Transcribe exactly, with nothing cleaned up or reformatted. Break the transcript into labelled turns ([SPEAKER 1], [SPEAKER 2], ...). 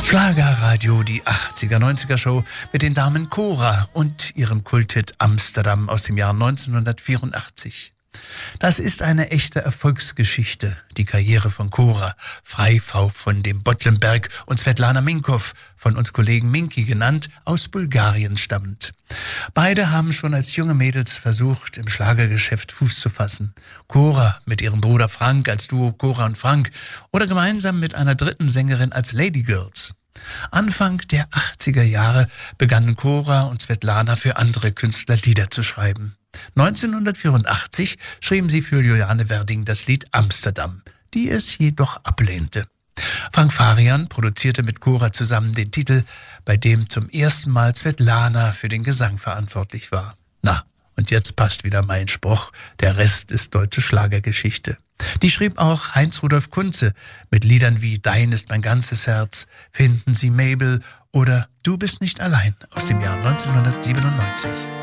[SPEAKER 1] Schlagerradio, die achtziger, neunziger Show mit den Damen Cora und ihrem Kulthit Amsterdam aus dem Jahr neunzehnhundertvierundachtzig. Das ist eine echte Erfolgsgeschichte, die Karriere von Cora, Freifrau von dem Bottlenberg, und Svetlana Minkow, von uns Kollegen Minki genannt, aus Bulgarien stammend. Beide haben schon als junge Mädels versucht, im Schlagergeschäft Fuß zu fassen. Cora mit ihrem Bruder Frank als Duo Cora und Frank oder gemeinsam mit einer dritten Sängerin als Lady Girls. Anfang der achtziger Jahre begannen Cora und Svetlana für andere Künstler Lieder zu schreiben. neunzehnhundertvierundachtzig schrieben sie für Juliane Werding das Lied Amsterdam, die es jedoch ablehnte. Frank Farian produzierte mit Cora zusammen den Titel, bei dem zum ersten Mal Svetlana für den Gesang verantwortlich war. Na, und jetzt passt wieder mein Spruch, der Rest ist deutsche Schlagergeschichte. Die schrieb auch Heinz-Rudolf Kunze mit Liedern wie Dein ist mein ganzes Herz, Finden Sie Mabel oder Du bist nicht allein aus dem Jahr neunzehnhundertsiebenundneunzig.